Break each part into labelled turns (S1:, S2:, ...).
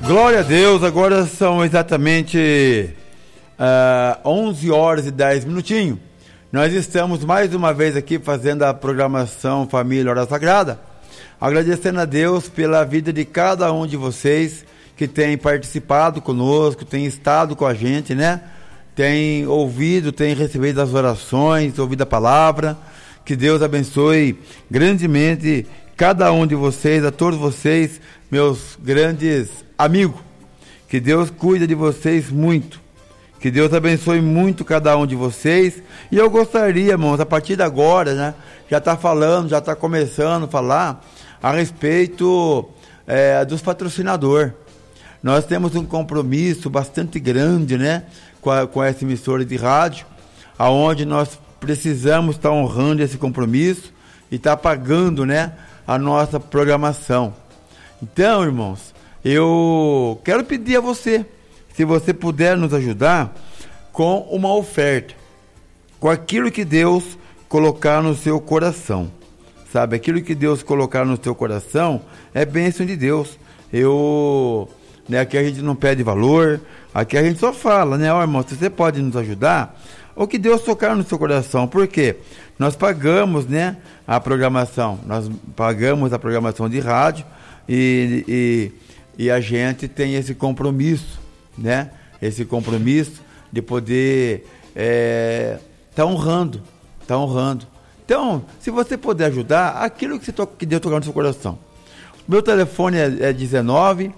S1: Glória a Deus, agora são exatamente 11 horas e 10 minutinhos. Nós estamos mais uma vez aqui fazendo a programação Família Hora Sagrada, agradecendo a Deus pela vida de cada um de vocês que tem participado conosco, tem estado com a gente, né? Tem ouvido, tem recebido as orações, ouvido a palavra. Que Deus abençoe grandemente cada um de vocês, a todos vocês, meus grandes amigos. Que Deus cuide de vocês muito. Que Deus abençoe muito cada um de vocês. E eu gostaria, irmãos, a partir de agora, né, já está começando a falar a respeito dos patrocinadores. Nós temos um compromisso bastante grande, né, com essa emissora de rádio, aonde nós precisamos estar honrando esse compromisso e estar pagando, né, a nossa programação. Então, irmãos, eu quero pedir a você, se você puder nos ajudar com uma oferta, com aquilo que Deus colocar no seu coração, sabe? Aquilo que Deus colocar no seu coração é bênção de Deus. Aqui a gente não pede valor, aqui a gente só fala, né? Ó, irmão, se você pode nos ajudar, o que Deus tocar no seu coração, porque nós pagamos, né, a programação, de rádio e a gente tem esse compromisso, né? Esse compromisso de poder tá honrando. Então, se você puder ajudar, aquilo que Deus tocar no seu coração. Meu telefone é 19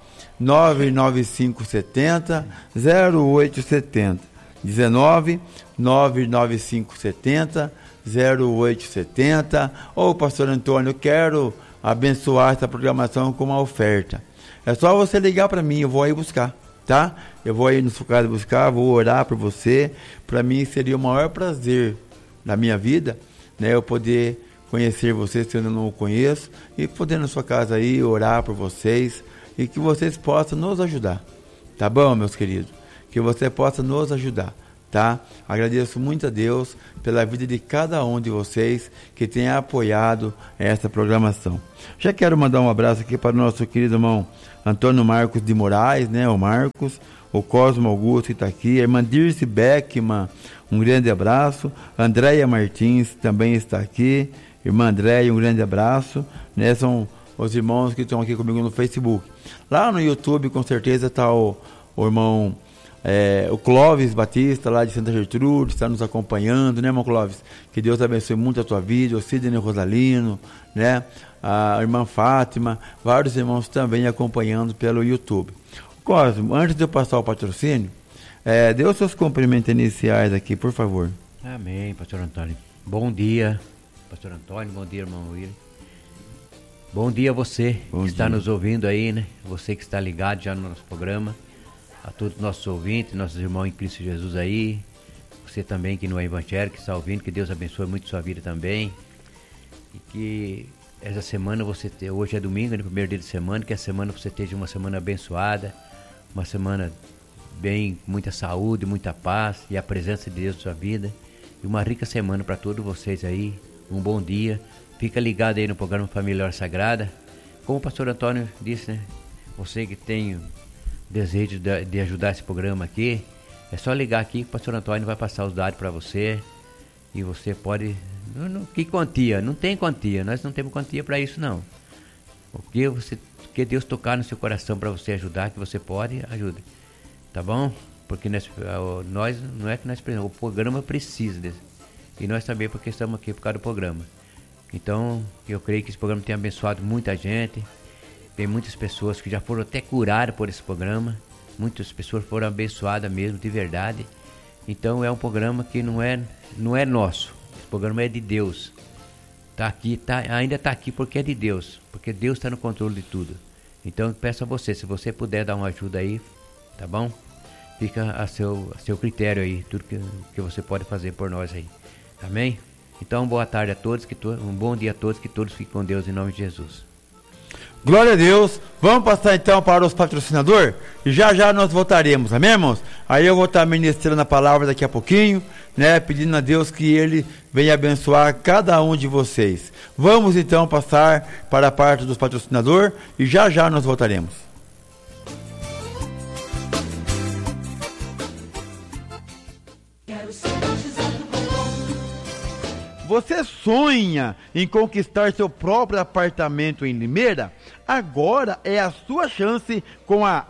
S1: 99570 0870. 19 99570 0870. Ô, pastor Antônio, eu quero abençoar essa programação com uma oferta. É só você ligar para mim, eu vou aí buscar, tá? Eu vou aí no seu casa buscar, vou orar por você. Para mim seria o maior prazer na minha vida, né, eu poder conhecer você se eu não o conheço, e poder na sua casa aí orar por vocês e que vocês possam nos ajudar, tá bom, meus queridos? Que você possa nos ajudar, tá? Agradeço muito a Deus pela vida de cada um de vocês que tem apoiado essa programação. Já quero mandar um abraço aqui para o nosso querido irmão Antônio Marcos de Moraes, né? O Marcos, o Cosmo Augusto que está aqui, a irmã Dirce Beckman, um grande abraço. Andréia Martins também está aqui. Irmã Andréia, um grande abraço, né? São os irmãos que estão aqui comigo no Facebook. Lá no YouTube, com certeza, está o irmão o Clóvis Batista, lá de Santa Gertrude, está nos acompanhando, né, irmão Clóvis? Que Deus abençoe muito a tua vida, o Sidney Rosalino, né? A irmã Fátima, vários irmãos também acompanhando pelo YouTube. Cosmo, antes de eu passar o patrocínio, dê os seus cumprimentos iniciais aqui, por favor.
S2: Amém, pastor Antônio. Bom dia, pastor Antônio, bom dia, irmão William. Bom dia a você que está nos ouvindo aí, né? Você que está ligado já no nosso programa. A todos os nossos ouvintes, nossos irmãos em Cristo Jesus aí. Você também que não é evangélico, que está ouvindo, que Deus abençoe muito sua vida também. E que essa semana hoje é domingo, no primeiro dia de semana, que a semana você esteja uma semana abençoada, uma semana bem, com muita saúde, muita paz e a presença de Deus na sua vida. E uma rica semana para todos vocês aí. Um bom dia. Fica ligado aí no programa Família Hora Sagrada. Como o pastor Antônio disse, né? Você que tem desejo de ajudar esse programa aqui, é só ligar aqui que o pastor Antônio vai passar os dados para você. E você pode... Que quantia? Não tem quantia. Nós não temos quantia para isso, não. O que Deus tocar no seu coração para você ajudar, que você pode, ajude. Tá bom? Porque nós não é que nós precisamos, o programa precisa desse. E nós também, porque estamos aqui por causa do programa. Então, eu creio que esse programa tem abençoado muita gente. Tem muitas pessoas que já foram até curadas por esse programa. Muitas pessoas foram abençoadas mesmo, de verdade. Então, é um programa que não é nosso. Esse programa é de Deus. Ainda está aqui porque é de Deus. Porque Deus está no controle de tudo. Então, eu peço a você, se você puder dar uma ajuda aí, tá bom? Fica a seu critério aí, tudo que você pode fazer por nós aí. Amém? Então, boa tarde a todos, um bom dia a todos, que todos fiquem com Deus em nome de Jesus.
S1: Glória a Deus. Vamos passar então para os patrocinadores e já nós voltaremos, amém, irmãos? Aí eu vou estar ministrando a palavra daqui a pouquinho, né? Pedindo a Deus que Ele venha abençoar cada um de vocês. Vamos então passar para a parte dos patrocinadores e já nós voltaremos. Você sonha em conquistar seu próprio apartamento em Limeira? Agora é a sua chance com a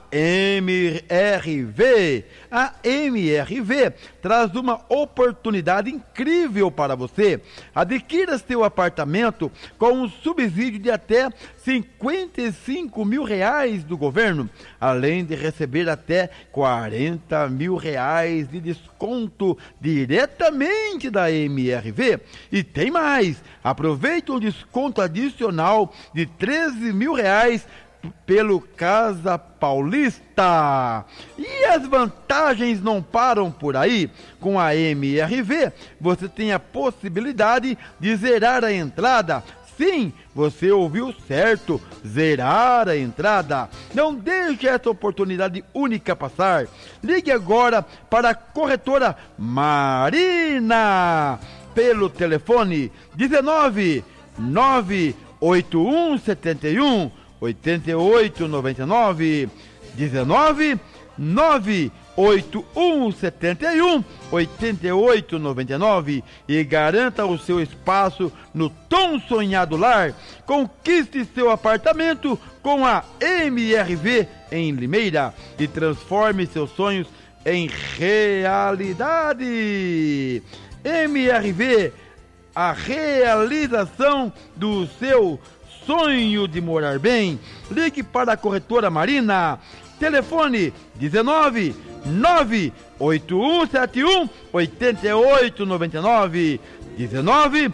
S1: MRV. A MRV traz uma oportunidade incrível para você. Adquira seu apartamento com um subsídio de até R$55 mil do governo, além de receber até R$40 mil de desconto diretamente da MRV. E tem mais, aproveite um desconto adicional de R$13 mil pelo Casa Paulista. E as vantagens não param por aí. Com a MRV, você tem a possibilidade de zerar a entrada. Sim, você ouviu certo, zerar a entrada. Não deixe essa oportunidade única passar. Ligue agora para a corretora Marina pelo telefone 19 98171 8899, 19 98171 8899 e garanta o seu espaço no tão sonhado lar. Conquiste seu apartamento com a MRV em Limeira e transforme seus sonhos em realidade. MRV, a realização do seu sonho de morar bem. Ligue para a corretora Marina. Telefone 19 98171 8899, 19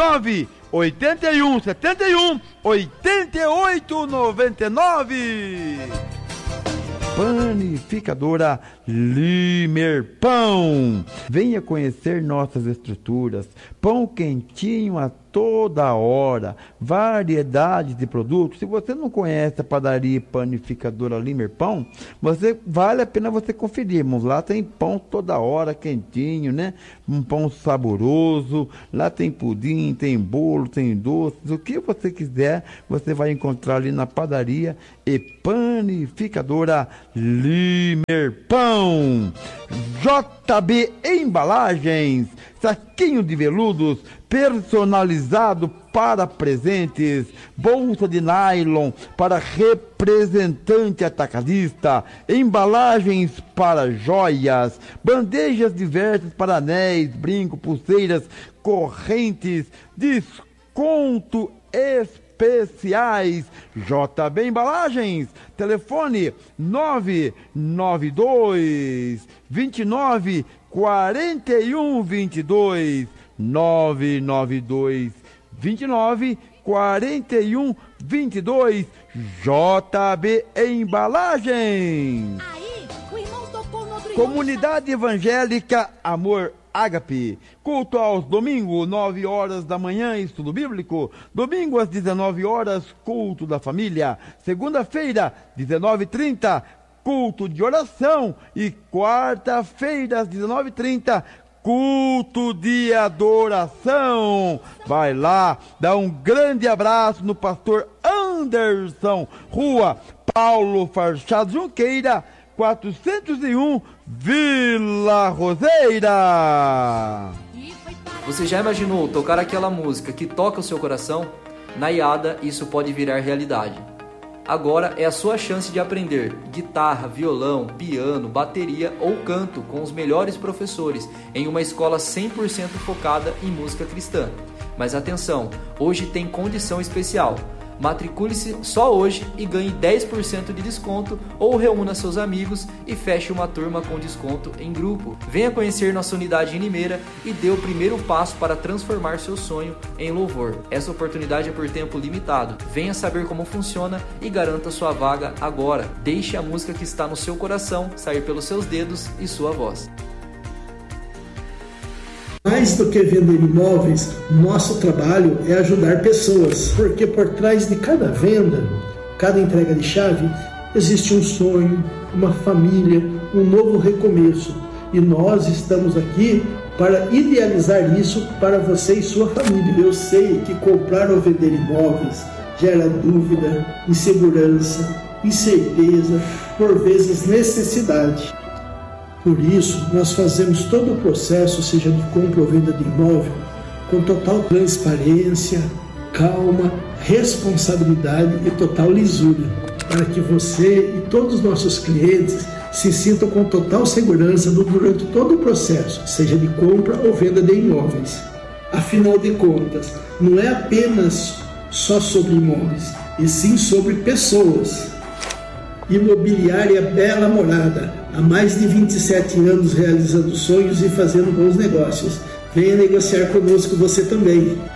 S1: 98171 8899. Panificadora Limer Pão. Venha conhecer nossas estruturas. Pão quentinho a toda hora. Variedade de produtos. Se você não conhece a padaria e panificadora Limer Pão, vale a pena você conferir, irmãos. Lá tem pão toda hora, quentinho, né? Um pão saboroso. Lá tem pudim, tem bolo, tem doces. O que você quiser, você vai encontrar ali na padaria e panificadora Limer Pão. JB Embalagens, saquinho de veludos personalizado para presentes, bolsa de nylon para representante atacadista, embalagens para joias, bandejas diversas para anéis, brinco, pulseiras, correntes, desconto especiais. JB Embalagens, telefone 992 29 41 22, 992 29 41 22. JB Embalagens.
S3: Aí, o irmão tocou no outro.
S1: Comunidade Evangélica Amor Ágape, culto aos domingos, 9 horas da manhã, estudo bíblico. Domingo às 19 horas, culto da família. Segunda-feira, 19h30, culto de oração. E quarta-feira, às 19h30, culto de adoração. Vai lá, dá um grande abraço no pastor Anderson, Rua Paulo Farchado Junqueira, 401, Vila Roseira.
S4: Você já imaginou tocar aquela música que toca o seu coração? Na IADA isso pode virar realidade. Agora é a sua chance de aprender guitarra, violão, piano, bateria ou canto com os melhores professores em uma escola 100% focada em música cristã. Mas atenção, hoje tem condição especial. Matricule-se só hoje e ganhe 10% de desconto ou reúna seus amigos e feche uma turma com desconto em grupo. Venha conhecer nossa unidade em Limeira e dê o primeiro passo para transformar seu sonho em louvor. Essa oportunidade é por tempo limitado. Venha saber como funciona e garanta sua vaga agora. Deixe a música que está no seu coração sair pelos seus dedos e sua voz.
S5: Mais do que vender imóveis, nosso trabalho é ajudar pessoas, porque por trás de cada venda, cada entrega de chave, existe um sonho, uma família, um novo recomeço. E nós estamos aqui para idealizar isso para você e sua família. Eu sei que comprar ou vender imóveis gera dúvida, insegurança, incerteza, por vezes necessidade. Por isso, nós fazemos todo o processo, seja de compra ou venda de imóvel, com total transparência, calma, responsabilidade e total lisura, para que você e todos os nossos clientes se sintam com total segurança durante todo o processo, seja de compra ou venda de imóveis. Afinal de contas, não é apenas só sobre imóveis, e sim sobre pessoas. Imobiliária Bela Morada, há mais de 27 anos realizando sonhos e fazendo bons negócios. Venha negociar conosco você também.